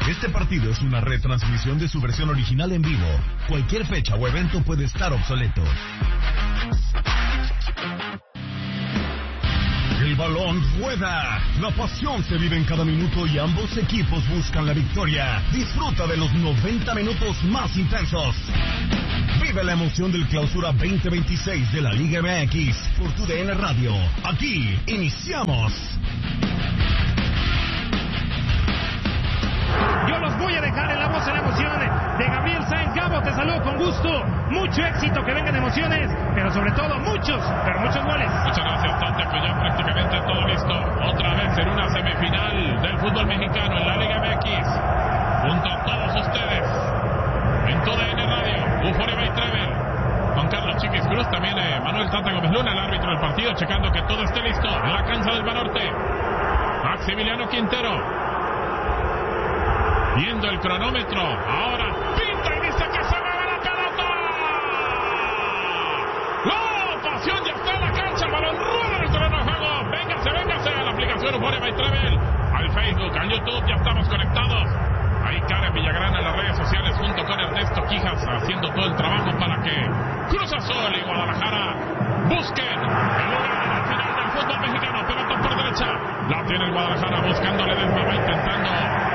Este partido es una retransmisión de su versión original en vivo. Cualquier fecha o evento puede estar obsoleto. El balón rueda. La pasión se vive en cada minuto y ambos equipos buscan la victoria. Disfruta de los 90 minutos más intensos. Vive la emoción del Clausura 2026 de la Liga MX por TUDN Radio. Aquí iniciamos. Yo los voy a dejar en la voz en la emoción de Gabriel Sáenz. Gabo, te saludo con gusto. Mucho éxito, que vengan emociones, pero sobre todo muchos goles. Muchas gracias, Tante, pues ya prácticamente todo listo. Otra vez en una semifinal del fútbol mexicano en la Liga MX. Junto a todos ustedes, en TUDN Radio, Euforia by Travel. Juan Carlos Chiquis Cruz, también Manuel Tata Gómez Luna, el árbitro del partido, checando que todo esté listo en la cancha del Banorte. Maximiliano Quintero. Viendo el cronómetro, ahora pinta y dice que se mueve la pelota. ¡Oh! Pasión ya está en la cancha, el balón rueda en el terreno de juego. Véngase a la aplicación Euforia by Travel, al Facebook, al YouTube, ya estamos conectados. Ahí Karen Villagrán en las redes sociales junto con Ernesto Quijas haciendo todo el trabajo para que Cruz Azul y Guadalajara busquen el lugar en la final del fútbol mexicano. Pelota por derecha, la tiene el Guadalajara buscándole de nuevo, intentando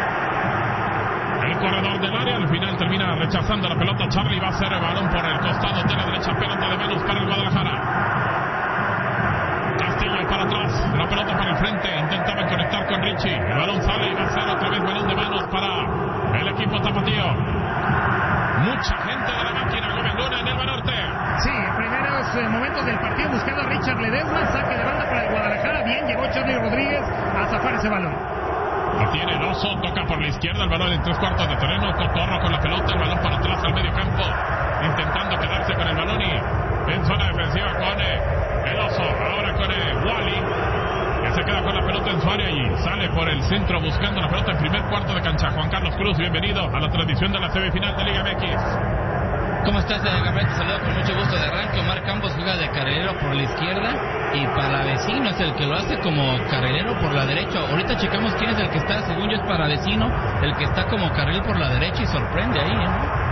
el corredor del área, al final termina rechazando la pelota. Charlie va a hacer el balón por el costado de la derecha, pelota de manos para el Guadalajara. Castillo para atrás, la pelota para el frente, intentaba conectar con Richie, el balón sale y va a ser otra vez balón de manos para el equipo tapatío. Mucha gente de la máquina, Gómez Luna en el Banorte. Sí, primeros momentos del partido buscando a Richard Ledesma, saque de banda para el Guadalajara, bien llegó Charlie Rodríguez a zafar ese balón. La tiene el Oso, toca por la izquierda, el balón en 3/4 de terreno, Cotorro con la pelota, el balón para atrás al medio campo, intentando quedarse con el balón y en zona defensiva con el Oso, ahora con Wally, que se queda con la pelota en su área y sale por el centro buscando la pelota en primer cuarto de cancha. Juan Carlos Cruz, bienvenido a la transmisión de la semifinal de Liga MX. ¿Cómo estás, Gabriel? Te saludo con mucho gusto de arranque. Omar Campos juega de carrilero por la izquierda y Palavecino es el que lo hace como carrilero por la derecha. Ahorita checamos quién es el que está, según yo es Palavecino, el que está como carril por la derecha y sorprende ahí, ¿no?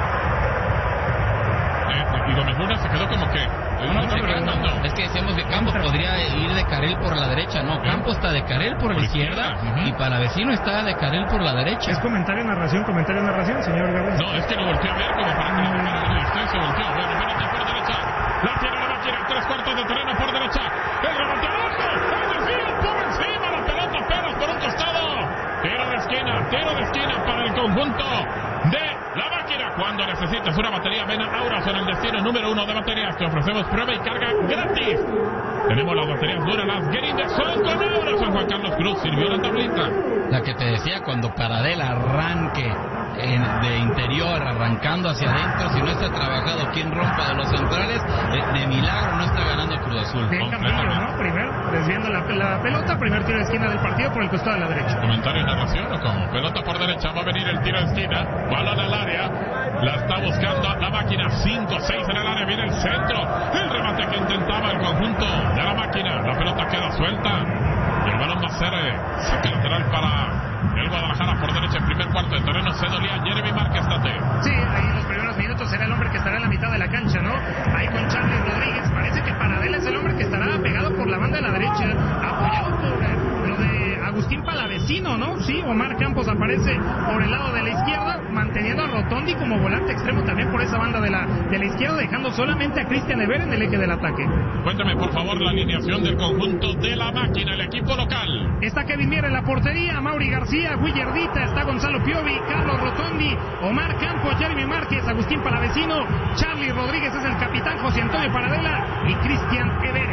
Y Gómez Luna se quedó como que... No, es que decíamos que Campos podría ir de carril por la derecha, no, Campos está de carril por la izquierda y Palavecino está de carril por la derecha. Es comentario narración, señor Gabriel. No, es que lo volteó a ver como para que usted se volteó. Bueno, pelota por derecha, la tiene la máquina, 3/4 de terreno por derecha, el rebote abajo, el desvío por encima, la pelota apenas por un costado. Tiro de esquina para el conjunto de la máquina. Cuando necesitas una batería, ven a Auras en el destino número 1 de baterías. Te ofrecemos prueba y carga gratis. Tenemos las baterías duras, las Get Index con Auras. Juan Carlos Cruz sirvió la tablita. La que te decía, cuando Paradela arranque de interior, arrancando hacia adentro, si no está trabajado quien rompa de los centrales, de milagro no está ganando Cruz Azul. Bien Campillo, ¿no? Primero, desviando la pelota, primer tiro de esquina del partido por el costado de la derecha. ¿Comentario y narración o cómo? Pelota por derecha, va a venir el tiro de esquina, balón al área, la está buscando la máquina, 5-6 en el área, viene el centro, el remate que intentaba el conjunto de la máquina, la pelota queda suelta, y el balón va a ser saque lateral para el Guadalajara por derecha en primer cuarto de terreno. Se dolía Jeremy Márquez, Tate. Sí, ahí en los primeros minutos será el hombre que estará en la mitad de la cancha, ¿no? Ahí con Charlie Rodríguez, parece que Paradela es el hombre que estará pegado por la banda de la derecha, apoyado por lo de Agustín Palavecino, ¿no? Sí, Omar Campos aparece por el lado de la izquierda, manteniendo a Rotondi como volante extremo también por esa banda de la izquierda, dejando solamente a Cristian Ever en el eje del ataque. Cuéntame por favor la alineación del conjunto de la máquina, el equipo local. Está Kevin Mier en la portería, Mauri García, Guillardita, está Gonzalo Piovi, Carlos Rotondi, Omar Campos, Jeremy Márquez, Agustín Palavecino, Charlie Rodríguez es el capitán, José Antonio Paradela y Cristian Ever.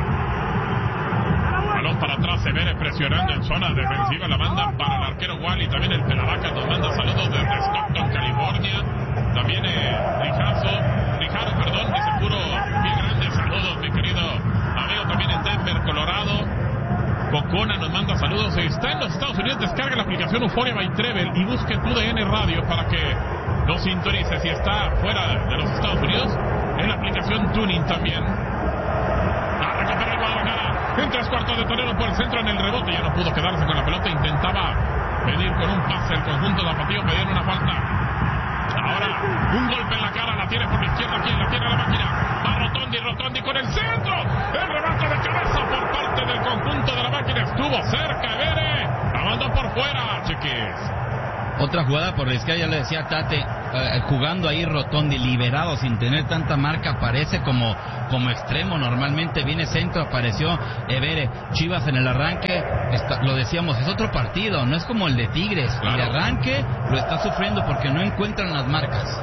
Balón para atrás, Severe presionando en zona defensiva, la manda para el arquero Wally, también el Pelavaca nos manda saludos desde Stockton, California, también Rijaro, dice puro bien grande, saludos mi querido amigo, también en Denver, Colorado. Cocona nos manda saludos, está en los Estados Unidos, descarga la aplicación Euforia by Travel y busque TUDN Radio para que lo sintonice. Si está fuera de los Estados Unidos, en la aplicación Tuning también. La recupera el Guadalajara en 3/4 de terreno por el centro, en el rebote, ya no pudo quedarse con la pelota, intentaba venir con un pase el conjunto de Tapatío, pedían una falta. Ahora, un golpe en la cara, la tiene por la izquierda, quien la tiene la máquina. Va Rotondi con el centro. El remate de cabeza por parte del conjunto de la máquina. Estuvo cerca, Vere. La mandó por fuera, Chiquis. Otra jugada por la izquierda, ya le decía Tate, jugando ahí Rotondi, liberado, sin tener tanta marca, aparece como extremo, normalmente viene centro, apareció Evere. Chivas en el arranque, lo decíamos, es otro partido, no es como el de Tigres, claro. El arranque lo está sufriendo porque no encuentran las marcas.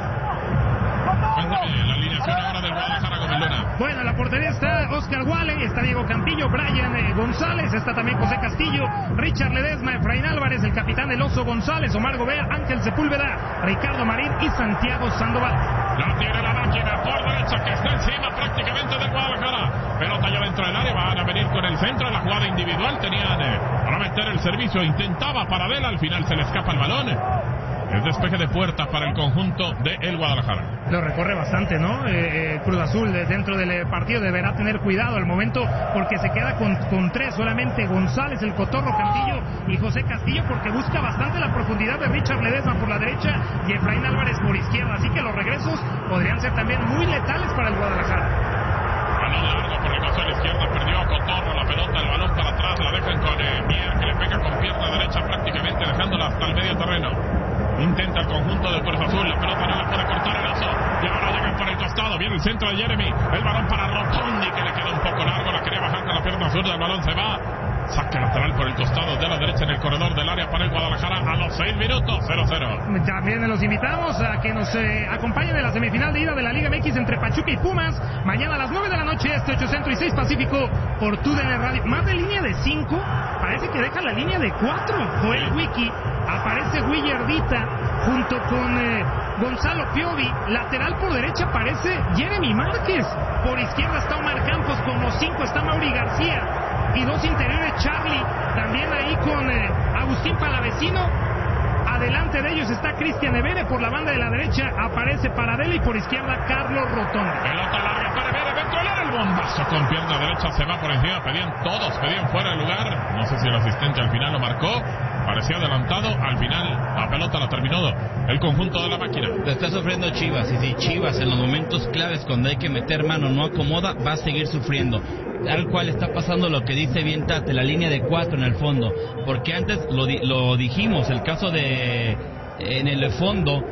Cuéntame la alineación ahora del Guadalajara, Gomilona. Bueno, en la portería está Oscar Wale, está Diego Campillo, Brian González, está también José Castillo, Richard Ledesma, Efraín Álvarez, el capitán El Oso González, Omar Gobea, Ángel Sepúlveda, Ricardo Marín y Santiago Sandoval. La tiene la máquina por derecha, que está encima prácticamente del Guadalajara. Pelota ya dentro del área, van a venir con el centro, la jugada individual, tenían para meter el servicio, intentaba Paradela, al final se le escapa el balón. El despeje de puerta para el conjunto de el Guadalajara. Lo recorre bastante, ¿no? Cruz Azul dentro del partido deberá tener cuidado al momento porque se queda con tres solamente: González, el Cotorro, Campillo y José Castillo, porque busca bastante la profundidad de Richard Ledesma por la derecha y Efraín Álvarez por izquierda. Así que los regresos podrían ser también muy letales para el Guadalajara. Balón largo por el costado a la izquierda, perdió a Cotorro la pelota, el balón para atrás, la dejan con Mier, que le pega con pierna derecha prácticamente, dejándola hasta el medio terreno. Intenta el conjunto del Cruz Azul, la pelota no la puede cortar el Oso, y ahora llegan por el costado, viene el centro de Jeremy, el balón para Rotondi, que le queda un poco largo, la quería bajar con la pierna zurda, el balón se va, saque lateral por el costado de la derecha en el corredor del área para el Guadalajara a los 6 minutos, 0-0. También los invitamos a que nos acompañen en la semifinal de ida de la Liga MX entre Pachuca y Pumas, mañana a las 9 de la noche, 8 Centro y 6 Pacífico, por TUDN Radio. Más de línea de 5, parece que deja la línea de 4, Joel Wiki. Aparece Willardita junto con Gonzalo Piovi. Lateral por derecha aparece Jeremy Márquez. Por izquierda está Omar Campos. Como 5 está Mauri García. Y 2 interiores Charlie. También ahí con Agustín Palavecino. Adelante de ellos está Cristian Evere. Por la banda de la derecha aparece Paradela. Y por izquierda Carlos Rotondi. Pelota larga para Evere. Dentro del área, el bombazo con pierna derecha. Se va por encima. Pedían fuera de lugar. No sé si el asistente al final lo marcó. Parecía adelantado, al final la pelota la terminó el conjunto de la máquina. Lo está sufriendo Chivas, y si Chivas en los momentos claves cuando hay que meter mano no acomoda, va a seguir sufriendo. Tal cual está pasando lo que dice bien Tate, la línea de 4 en el fondo, porque antes lo dijimos, el caso de en el fondo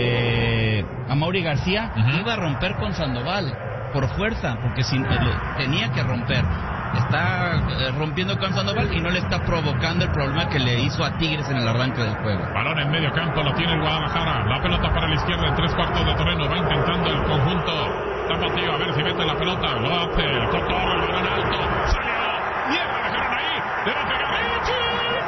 Amaury García iba a romper con Sandoval por fuerza, porque tenía que romper. Está rompiendo con Sandoval y no le está provocando el problema que le hizo a Tigres en el arranque del juego. Balón en medio campo, lo tiene el Guadalajara. La pelota para la izquierda en 3/4 de terreno. Va intentando el conjunto tapatío a ver si mete la pelota. Lo hace el Cotorro, el balón alto. Salió. Bien, la dejaron ahí. Le va a pegar Richie.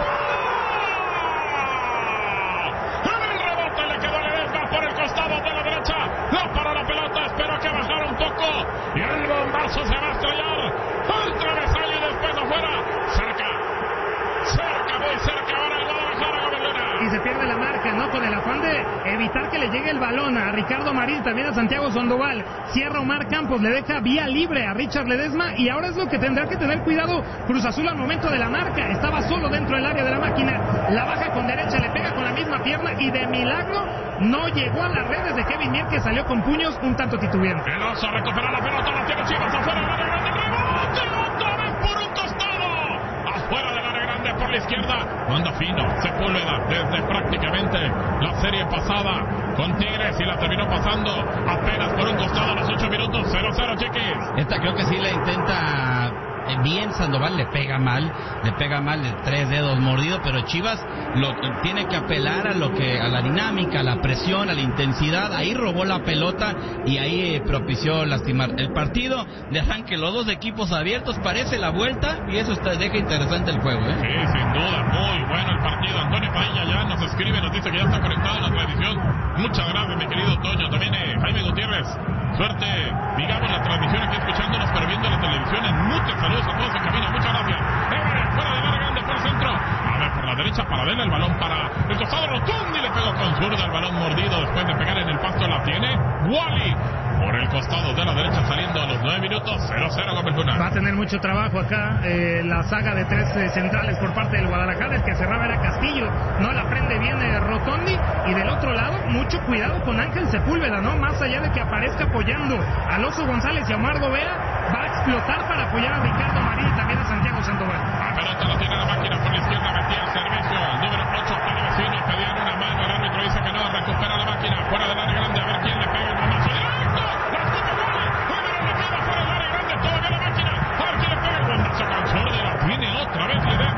En el rebote le quedó Ledesma por el costado de la derecha. No paró la pelota. Espero que bajara un poco. Y el bombazo se va a estrellar. El travesaño y después afuera. Cerca, muy cerca ahora el Guadalajara, Gobernador. Y se pierde la marca, ¿no? Con el afán de evitar que le llegue el balón a Ricardo Marín, también a Santiago Sandoval. Cierra Omar Campos, le deja vía libre a Richard Ledesma. Y ahora es lo que tendrá que tener cuidado Cruz Azul al momento de la marca. Estaba solo dentro del área de la máquina. La baja con derecha, le pega con la misma pierna. Y de milagro no llegó a las redes de Kevin Mier, que salió con puños un tanto titubeante. El Oso recupera la pelota, la tiene Chivas afuera del área grande. ¡Rebote! ¡Otra vez por un costado! Afuera del área grande por la izquierda. Manda fino Sepúlveda desde prácticamente la serie pasada con Tigres y la terminó pasando apenas por un costado a los 8 minutos. 0-0, Chiquis. Esta creo que sí la intenta bien Sandoval, le pega mal de 3 dedos mordido, pero Chivas tiene que apelar a la dinámica, a la presión, a la intensidad. Ahí robó la pelota y ahí propició lastimar el partido de arranque. Los dos equipos abiertos, parece la vuelta y eso deja interesante el juego, Sí, sin duda, muy bueno el partido. Antonio Padilla ya nos escribe, nos dice que ya está conectado a la transmisión. Muchas gracias, mi querido Toño. También Jaime Gutiérrez, suerte, digamos, la transmisión aquí escuchándonos, pero viendo la televisión en mute. Saludos a todos en cabina, muchas gracias. Fuera del área grande por el centro. A ver, por la derecha, Paradela, el balón para el costado Rotondi, le pegó con zurda, el balón mordido después de pegar en el pasto, la tiene Wally. Por el costado de la derecha saliendo a los 9 minutos, 0-0 Gómez Luna. Va a tener mucho trabajo acá la saga de 3 centrales por parte del Guadalajara. El que cerraba era Castillo, no la prende Rotondi, y del otro lado, mucho cuidado con Ángel Sepúlveda, ¿no? Más allá de que aparezca apoyando a Oso González y a Omar Gobea, va a explotar para apoyar a Ricardo Marín y también a Santiago Sandoval. La pelota la tiene la máquina por la izquierda,